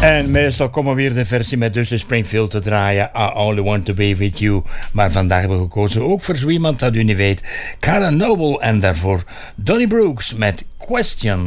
En meestal komen weer de versie met Dusty Springfield te draaien. I Only Want To Be With You. Maar vandaag hebben we gekozen ook voor zo iemand dat u niet weet. Cara Noble en daarvoor Donny Brooks met Questions.